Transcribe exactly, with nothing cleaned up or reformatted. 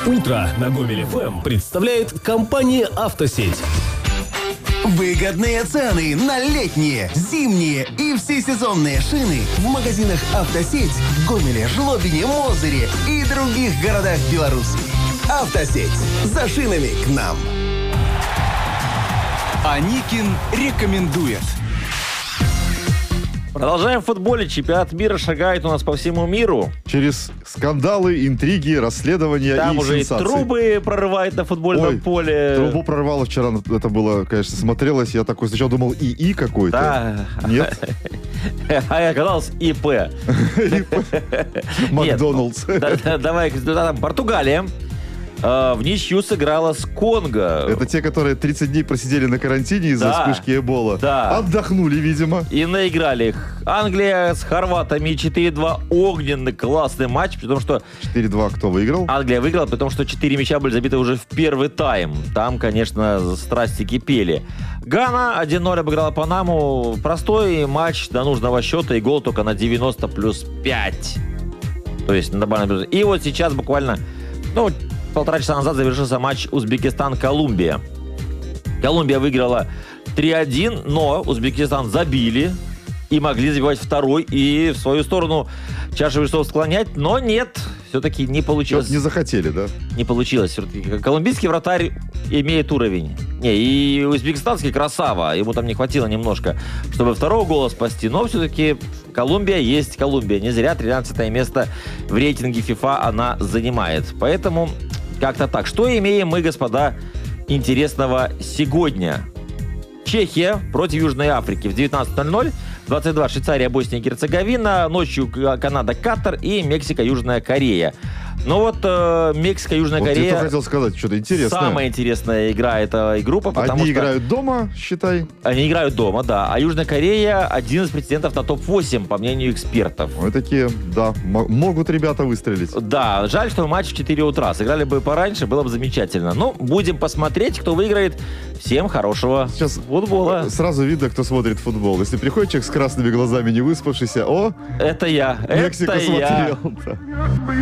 Утро на Гомель эф эм представляет компания «Автосеть». Выгодные цены на летние, зимние и всесезонные шины в магазинах «Автосеть» в Гомеле, Жлобине, Мозыре и других городах Беларуси. «Автосеть». За шинами к нам. Аникин рекомендует. Продолжаем в футболе. Чемпионат мира шагает у нас по всему миру. Через скандалы, интриги, расследования Там и уже сенсации. И трубы прорывает на футбольном Ой, поле. Трубу прорвало вчера, это было, конечно, смотрелось. Я такой сначала думал ИИ какой-то. Да. Нет? А оказалось ИП. Макдоналдс. Давай к результатам. Португалия в ничью сыграла с Конго. Это те, которые тридцать дней просидели на карантине из-за Да. вспышки Эбола. Да. Отдохнули, видимо. И наиграли их. Англия с хорватами четыре-два. Огненный, классный матч, потому что четыре-два кто выиграл? Англия выиграла, потому что четыре мяча были забиты уже в первый тайм. Там, конечно, страсти кипели. Гана один ноль обыграла Панаму. Простой матч до нужного счета и гол только на девяносто плюс пять. То есть на банном. И вот сейчас буквально, ну, полтора часа назад завершился матч Узбекистан-Колумбия. Колумбия выиграла три один, но Узбекистан забили и могли забивать второй и в свою сторону чашу весов склонять, но нет, все-таки не получилось. Не захотели, да? Не получилось. Все-таки колумбийский вратарь имеет уровень. Не, и узбекистанский красава. Ему там не хватило немножко, чтобы второго гола спасти. Но все-таки Колумбия есть Колумбия. Не зря тринадцатое место в рейтинге FIFA она занимает. Поэтому как-то так. Что имеем мы, господа, интересного сегодня? Чехия против Южной Африки в девятнадцать ноль ноль. двадцать два Швейцария, Босния и Герцеговина. Ночью Канада, Катар и Мексика, Южная Корея. Ну вот э, Мексика, Южная вот Корея. Я хотел сказать, что-то интересное. Самая интересная игра этой группы. Потому Они что играют дома, считай. Они играют дома, да. А Южная Корея один из претендентов на топ восемь, по мнению экспертов. Мы такие, да, м- могут ребята выстрелить. Да, жаль, что матч в четыре утра. Сыграли бы пораньше, было бы замечательно. Ну, будем посмотреть, кто выиграет. Всем хорошего Сейчас футбола. Сразу видно, кто смотрит футбол. Если приходит человек с красными глазами, не выспавшийся, о, Это я. Мексика Это я. смотрел. Да.